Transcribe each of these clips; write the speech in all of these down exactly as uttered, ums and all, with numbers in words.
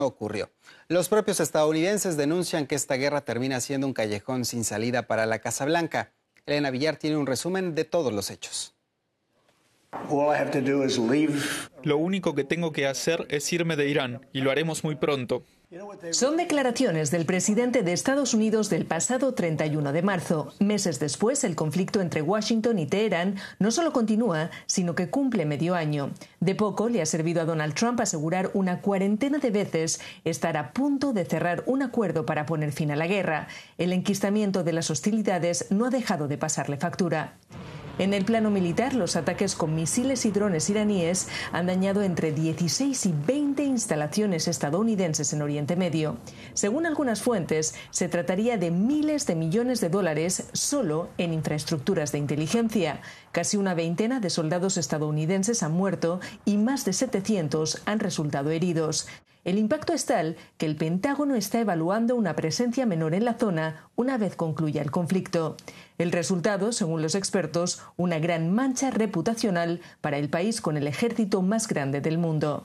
ocurrió. Los propios estadounidenses denuncian que esta guerra termina siendo un callejón sin salida para la Casa Blanca. Elena Villar tiene un resumen de todos los hechos. Lo único que tengo que hacer es irme de Irán, y lo haremos muy pronto. Son declaraciones del presidente de Estados Unidos del pasado treinta y uno de marzo. Meses después, el conflicto entre Washington y Teherán no solo continúa, sino que cumple medio año. De poco le ha servido a Donald Trump asegurar una cuarentena de veces estar a punto de cerrar un acuerdo para poner fin a la guerra. El enquistamiento de las hostilidades no ha dejado de pasarle factura. En el plano militar, los ataques con misiles y drones iraníes han dañado entre dieciséis y veinte instalaciones estadounidenses en Oriente Medio. Según algunas fuentes, se trataría de miles de millones de dólares solo en infraestructuras de inteligencia. Casi una veintena de soldados estadounidenses han muerto y más de setecientos han resultado heridos. El impacto es tal que el Pentágono está evaluando una presencia menor en la zona una vez concluya el conflicto. El resultado, según los expertos, una gran mancha reputacional para el país con el ejército más grande del mundo.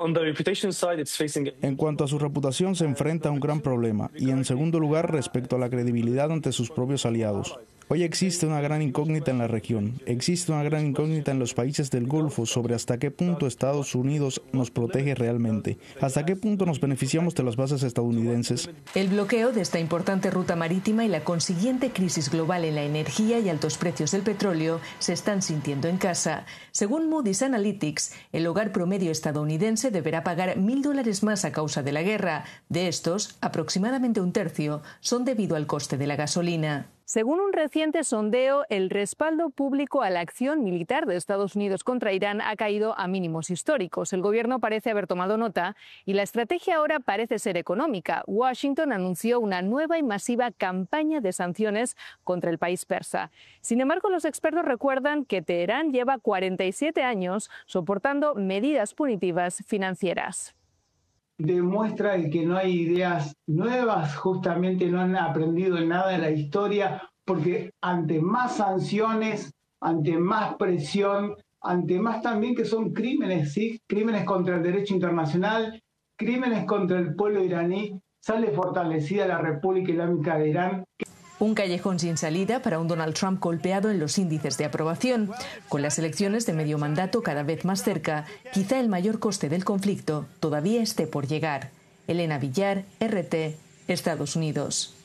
En cuanto a su reputación, se enfrenta a un gran problema y, en segundo lugar, respecto a la credibilidad ante sus propios aliados. Hoy existe una gran incógnita en la región, existe una gran incógnita en los países del Golfo sobre hasta qué punto Estados Unidos nos protege realmente, hasta qué punto nos beneficiamos de las bases estadounidenses. El bloqueo de esta importante ruta marítima y la consiguiente crisis global en la energía y altos precios del petróleo se están sintiendo en casa. Según Moody's Analytics, el hogar promedio estadounidense deberá pagar mil dólares más a causa de la guerra. De estos, aproximadamente un tercio son debido al coste de la gasolina. Según un reciente sondeo, el respaldo público a la acción militar de Estados Unidos contra Irán ha caído a mínimos históricos. El gobierno parece haber tomado nota y la estrategia ahora parece ser económica. Washington anunció una nueva y masiva campaña de sanciones contra el país persa. Sin embargo, los expertos recuerdan que Teherán lleva cuarenta y siete años soportando medidas punitivas financieras. Demuestra que no hay ideas nuevas, justamente no han aprendido nada de la historia, porque ante más sanciones, ante más presión, ante más también que son crímenes, ¿sí? Crímenes contra el derecho internacional, crímenes contra el pueblo iraní, sale fortalecida la República Islámica de Irán. Un callejón sin salida para un Donald Trump golpeado en los índices de aprobación. Con las elecciones de medio mandato cada vez más cerca, quizá el mayor coste del conflicto todavía esté por llegar. Elena Villar, R T, Estados Unidos.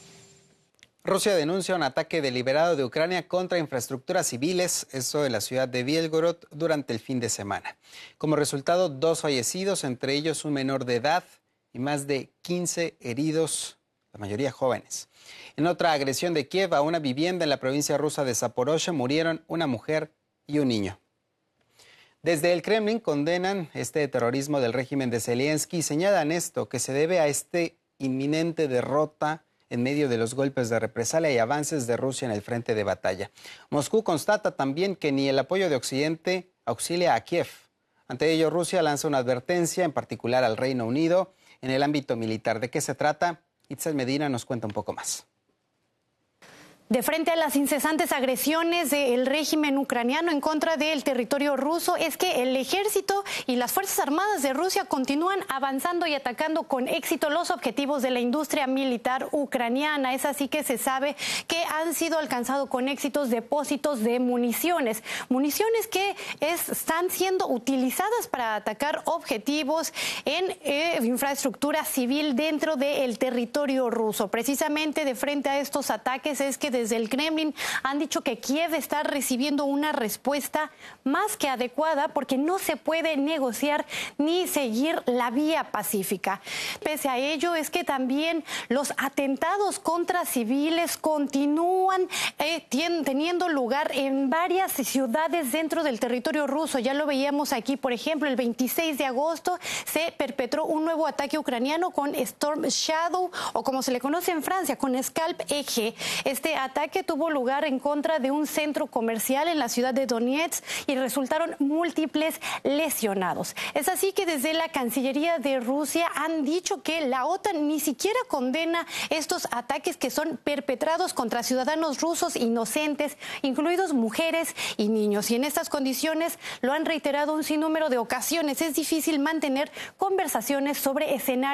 Rusia denuncia un ataque deliberado de Ucrania contra infraestructuras civiles, eso en la ciudad de Bielgorod, durante el fin de semana. Como resultado, dos fallecidos, entre ellos un menor de edad, y más de quince heridos, la mayoría jóvenes. En otra agresión de Kiev a una vivienda en la provincia rusa de Zaporozhye murieron una mujer y un niño. Desde el Kremlin condenan este terrorismo del régimen de Zelensky y señalan esto, que se debe a este inminente derrota en medio de los golpes de represalia y avances de Rusia en el frente de batalla. Moscú constata también que ni el apoyo de Occidente auxilia a Kiev. Ante ello, Rusia lanza una advertencia, en particular al Reino Unido, en el ámbito militar. ¿De qué se trata? Itzel Medina nos cuenta un poco más. De frente a las incesantes agresiones del régimen ucraniano en contra del territorio ruso, es que el ejército y las Fuerzas Armadas de Rusia continúan avanzando y atacando con éxito los objetivos de la industria militar ucraniana. Es así que se sabe que han sido alcanzados con éxitos depósitos de municiones. Municiones que es, están siendo utilizadas para atacar objetivos en eh, infraestructura civil dentro del territorio ruso. Precisamente de frente a estos ataques es que desde el Kremlin han dicho que Kiev está recibiendo una respuesta más que adecuada porque no se puede negociar ni seguir la vía pacífica. Pese a ello, es que también los atentados contra civiles continúan eh, teniendo lugar en varias ciudades dentro del territorio ruso. Ya lo veíamos aquí, por ejemplo, el veintiséis de agosto se perpetró un nuevo ataque ucraniano con Storm Shadow, o como se le conoce en Francia, con Scalp Eje. Este ataque ataque tuvo lugar en contra de un centro comercial en la ciudad de Donetsk y resultaron múltiples lesionados. Es así que desde la Cancillería de Rusia han dicho que la OTAN ni siquiera condena estos ataques que son perpetrados contra ciudadanos rusos inocentes, incluidos mujeres y niños. Y en estas condiciones lo han reiterado un sinnúmero de ocasiones. Es difícil mantener conversaciones sobre escenarios